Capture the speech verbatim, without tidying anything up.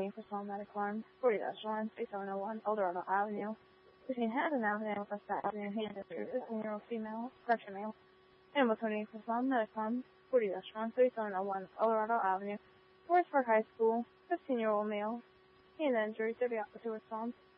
for Psalm Medic Farm, forty dash one, thirty-seven oh one, Eldorado Avenue. Between Haddon Avenue and First Avenue, Haddon Street, fifteen-year-old female, correction male. Animal twenty for Psalm Medic Farm, forty dash one, thirty-seven oh one, Eldorado Avenue. Forest Park High School, fifteen-year-old male. He had an injury, thirty officer with Psalm.